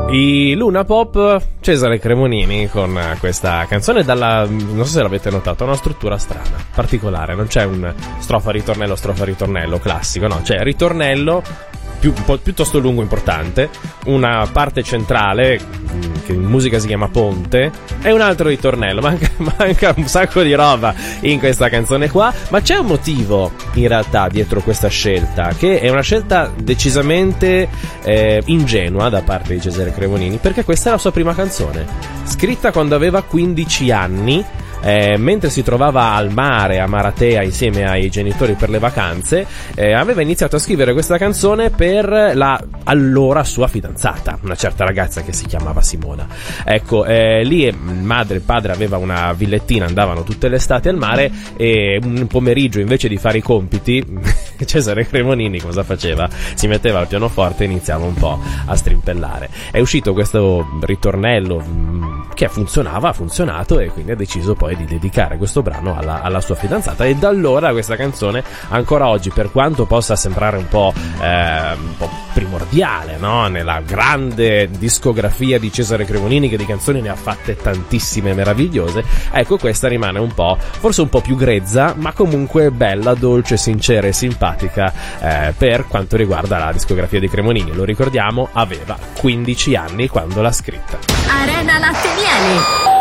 I Luna Pop, Cesare Cremonini con questa canzone non so se l'avete notato, ha una struttura strana, particolare, non c'è un strofa ritornello classico, no, c'è ritornello piuttosto lungo, importante, una parte centrale che in musica si chiama ponte e un altro ritornello. Manca un sacco di roba in questa canzone qua, ma c'è un motivo in realtà dietro questa scelta, che è una scelta decisamente ingenua da parte di Cesare Cremonini, perché questa è la sua prima canzone, scritta quando aveva 15 anni. Mentre si trovava al mare a Maratea insieme ai genitori per le vacanze, aveva iniziato a scrivere questa canzone per la allora sua fidanzata, una certa ragazza che si chiamava Simona. Ecco, lì madre e padre aveva una villettina, andavano tutte le estati al mare, e un pomeriggio invece di fare i compiti Cesare Cremonini cosa faceva? Si metteva al pianoforte e iniziava un po' a strimpellare. È uscito questo ritornello che ha funzionato, e quindi ha deciso poi di dedicare questo brano alla sua fidanzata, e da allora questa canzone ancora oggi, per quanto possa sembrare un po' primordiale, no? Nella grande discografia di Cesare Cremonini, che di canzoni ne ha fatte tantissime meravigliose, ecco, questa rimane forse un po' più grezza, ma comunque bella, dolce, sincera e simpatica per quanto riguarda la discografia di Cremonini. Lo ricordiamo, aveva 15 anni quando l'ha scritta. Arena Latte Miele.